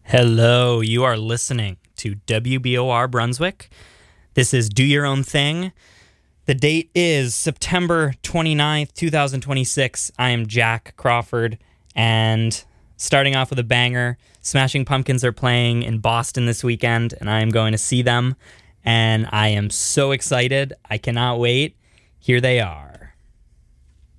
Hello, you are listening to WBOR Brunswick. This is Do Your Own Thing. The date is September 29th, 2026. I am Jack Crawford, and starting off with a banger, Smashing Pumpkins are playing in Boston this weekend, and I am going to see them, and I am so excited. I cannot wait. Here they are.